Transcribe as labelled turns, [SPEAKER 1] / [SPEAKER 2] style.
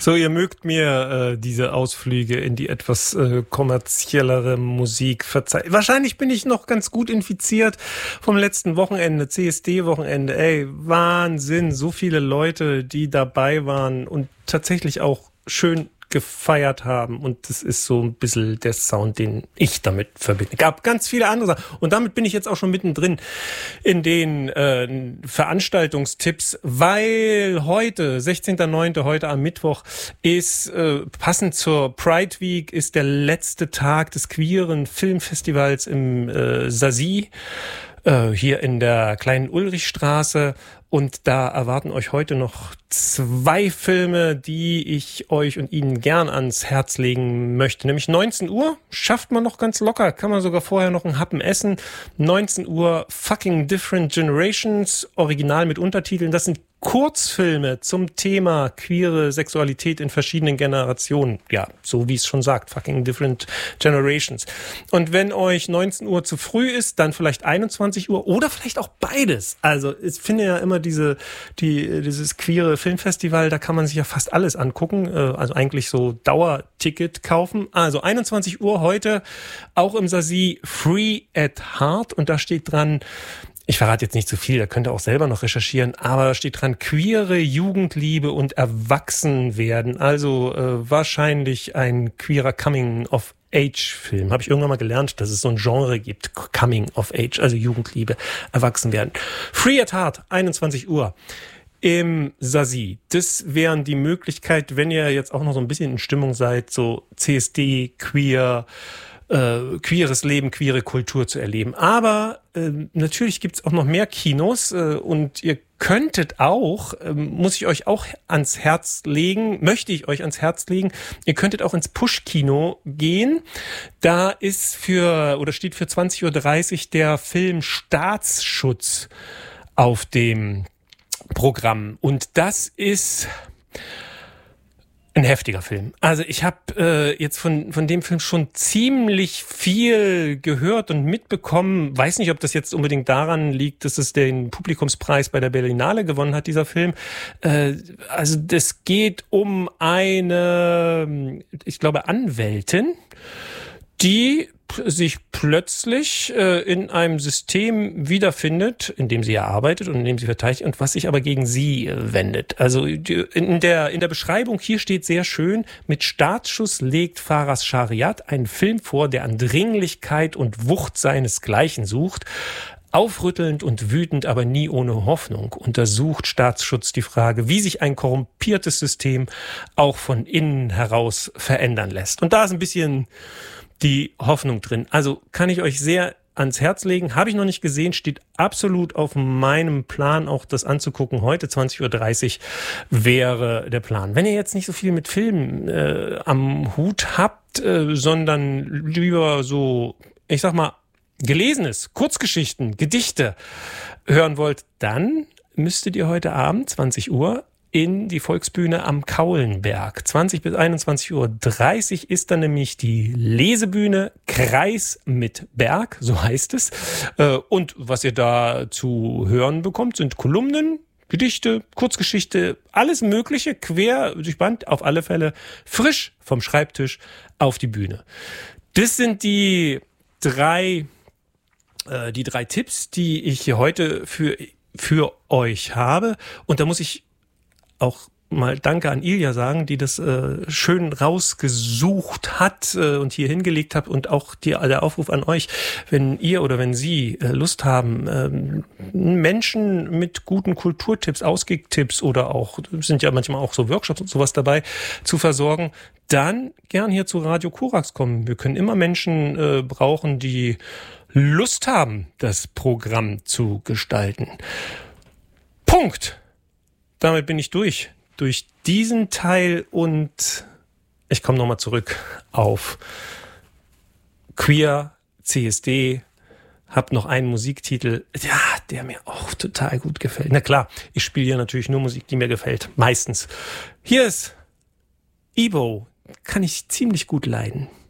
[SPEAKER 1] So, ihr mögt mir diese Ausflüge in die etwas kommerziellere Musik verzeihen. Wahrscheinlich bin ich noch ganz gut infiziert vom letzten Wochenende, CSD-Wochenende. Ey, Wahnsinn, so viele Leute, die dabei waren und tatsächlich auch schön gefeiert haben, und das ist so ein bisschen der Sound, den ich damit verbinde. Gab ganz viele andere Sachen, und damit bin ich jetzt auch schon mittendrin in den Veranstaltungstipps, weil heute, 16.09., heute am Mittwoch, ist passend zur Pride Week, ist der letzte Tag des queeren Filmfestivals im Sasi, hier in der kleinen Ulrichstraße. Und da erwarten euch heute noch 2 Filme, die ich euch und Ihnen gern ans Herz legen möchte. Nämlich 19 Uhr, schafft man noch ganz locker, kann man sogar vorher noch einen Happen essen. 19 Uhr, Fucking Different Generations, original mit Untertiteln. Das sind Kurzfilme zum Thema queere Sexualität in verschiedenen Generationen. Ja, so wie es schon sagt, Fucking Different Generations. Und wenn euch 19 Uhr zu früh ist, dann vielleicht 21 Uhr oder vielleicht auch beides. Also ich finde ja immer dieses queere Filmfestival, da kann man sich ja fast alles angucken. Also eigentlich so Dauerticket kaufen. Also 21 Uhr heute, auch im Sasi, Free at Heart. Und da steht dran, ich verrate jetzt nicht zu viel, da könnt ihr auch selber noch recherchieren, aber da steht dran, queere Jugendliebe und Erwachsenwerden. Also wahrscheinlich ein queerer Coming-of-Age-Film. Habe ich irgendwann mal gelernt, dass es so ein Genre gibt, Coming-of-Age, also Jugendliebe, Erwachsenwerden. Free at Heart, 21 Uhr. Im Sasi. Das wären die Möglichkeit, wenn ihr jetzt auch noch so ein bisschen in Stimmung seid, so CSD, queeres Leben, queere Kultur zu erleben. Aber natürlich gibt's auch noch mehr Kinos und ihr könntet auch, möchte ich euch ans Herz legen, ihr könntet auch ins Push-Kino gehen. Da ist steht für 20.30 Uhr der Film Staatsschutz auf dem Programm. Und das ist ein heftiger Film. Also ich habe jetzt von dem Film schon ziemlich viel gehört und mitbekommen. Weiß nicht, ob das jetzt unbedingt daran liegt, dass es den Publikumspreis bei der Berlinale gewonnen hat, dieser Film. Also das geht um eine, ich glaube, Anwältin, die sich plötzlich in einem System wiederfindet, in dem sie ja arbeitet und in dem sie verteidigt, und was sich aber gegen sie wendet. Also in der Beschreibung hier steht sehr schön, mit Startschuss legt Faras Shariat einen Film vor, der an Dringlichkeit und Wucht seinesgleichen sucht. Aufrüttelnd und wütend, aber nie ohne Hoffnung, untersucht Staatsschutz die Frage, wie sich ein korrumpiertes System auch von innen heraus verändern lässt. Und da ist ein bisschen die Hoffnung drin. Also kann ich euch sehr ans Herz legen. Habe ich noch nicht gesehen, steht absolut auf meinem Plan, auch das anzugucken. Heute 20.30 Uhr wäre der Plan. Wenn ihr jetzt nicht so viel mit Filmen am Hut habt, sondern lieber so, ich sag mal, Gelesenes, Kurzgeschichten, Gedichte hören wollt, dann müsstet ihr heute Abend, 20 Uhr, in die Volksbühne am Kaulenberg. 20 bis 21.30 Uhr ist dann nämlich die Lesebühne Kreis mit Berg, so heißt es. Und was ihr da zu hören bekommt, sind Kolumnen, Gedichte, Kurzgeschichte, alles Mögliche, quer durch Band, auf alle Fälle frisch vom Schreibtisch auf die Bühne. Das sind die drei Tipps, die ich hier heute für euch habe. Und da muss ich auch mal Danke an Ilja sagen, die das schön rausgesucht hat und hier hingelegt hat, und auch der Aufruf an euch, wenn ihr oder wenn Sie Lust haben, Menschen mit guten Kulturtipps, Ausgehtipps oder auch, sind ja manchmal auch so Workshops und sowas dabei, zu versorgen, dann gern hier zu Radio Korax kommen. Wir können immer Menschen brauchen, die Lust haben, das Programm zu gestalten. Punkt. Damit bin ich durch diesen Teil, und ich komme nochmal zurück auf Queer, CSD, hab noch einen Musiktitel, ja, der mir auch total gut gefällt. Na klar, ich spiele hier natürlich nur Musik, die mir gefällt, meistens. Hier ist Ebo, kann ich ziemlich gut leiden.